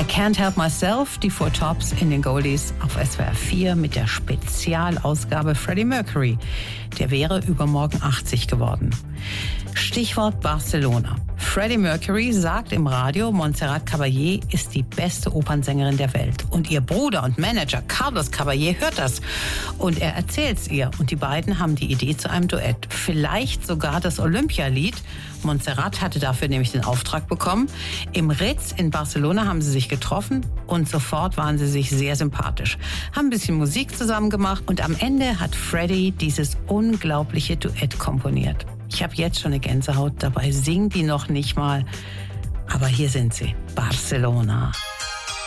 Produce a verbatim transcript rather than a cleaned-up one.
Can't Help Myself, die Four Tops in den Goldies auf S W R vier mit der Spezialausgabe Freddie Mercury. Der wäre übermorgen achtzig geworden. Stichwort Barcelona. Freddie Mercury sagt im Radio, Montserrat Caballé ist die beste Opernsängerin der Welt. Und ihr Bruder und Manager Carlos Caballé hört das. Und er erzählt's ihr. Und die beiden haben die Idee zu einem Duett. Vielleicht sogar das Olympialied. Montserrat hatte dafür nämlich den Auftrag bekommen. Im Ritz in Barcelona haben sie sich getroffen und sofort waren sie sich sehr sympathisch. Haben ein bisschen Musik zusammen gemacht und am Ende hat Freddie dieses unglaubliche Duett komponiert. Ich habe jetzt schon eine Gänsehaut, dabei singen die noch nicht mal. Aber hier sind sie, Barcelona.